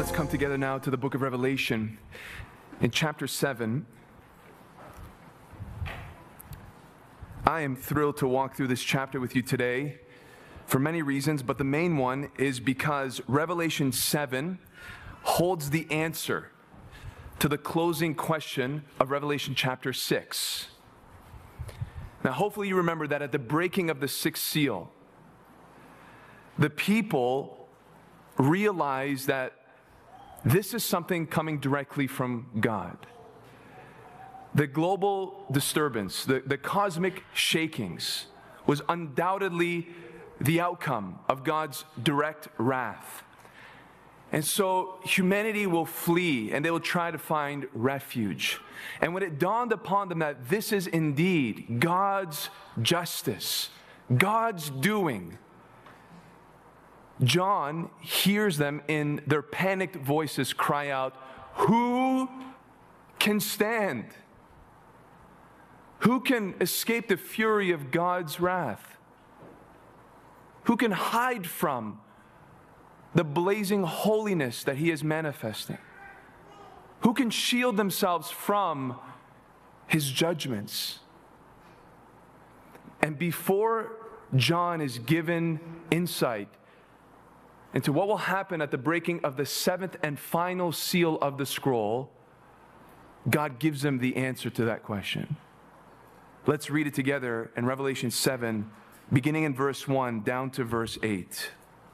Let's come together now to the book of Revelation in chapter 7. I am thrilled to walk through this chapter with you today for many reasons, but the main one is because Revelation 7 holds the answer to the closing question of Revelation chapter 6. Now, hopefully you remember that at the breaking of the sixth seal, the people realized that this is something coming directly from God. The global disturbance, the cosmic shakings, was undoubtedly the outcome of God's direct wrath. And so humanity will flee and they will try to find refuge. And when it dawned upon them that this is indeed God's justice, God's doing, John hears them in their panicked voices cry out, "Who can stand? Who can escape the fury of God's wrath? Who can hide from the blazing holiness that He is manifesting? Who can shield themselves from His judgments?" And before John is given insight into what will happen at the breaking of the seventh and final seal of the scroll, God gives him the answer to that question. Let's read it together in Revelation 7, beginning in verse 1 down to verse 8.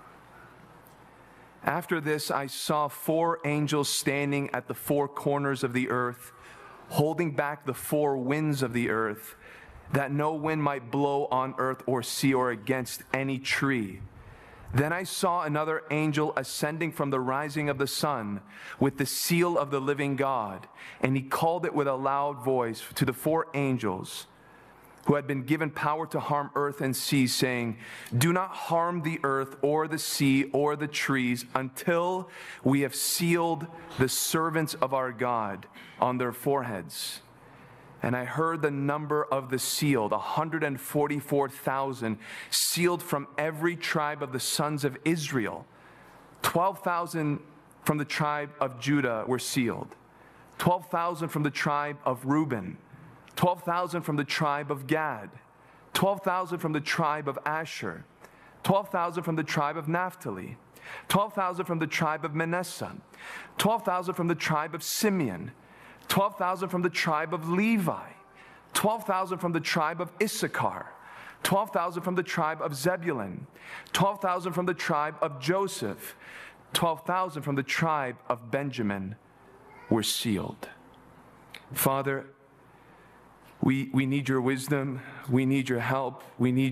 "After this, I saw 4 angels standing at the 4 corners of the earth, holding back the 4 winds of the earth, that no wind might blow on earth or sea or against any tree. Then I saw another angel ascending from the rising of the sun with the seal of the living God, and he called it with a loud voice to the 4 angels who had been given power to harm earth and sea, saying, 'Do not harm the earth or the sea or the trees until we have sealed the servants of our God on their foreheads.' And I heard the number of the sealed, 144,000, sealed from every tribe of the sons of Israel. 12,000 from the tribe of Judah were sealed, 12,000 from the tribe of Reuben, 12,000 from the tribe of Gad, 12,000 from the tribe of Asher, 12,000 from the tribe of Naphtali, 12,000 from the tribe of Manasseh, 12,000 from the tribe of Simeon, 12,000 from the tribe of Levi, 12,000 from the tribe of Issachar, 12,000 from the tribe of Zebulun, 12,000 from the tribe of Joseph, 12,000 from the tribe of Benjamin were sealed." Father, we need your wisdom, we need your help, we need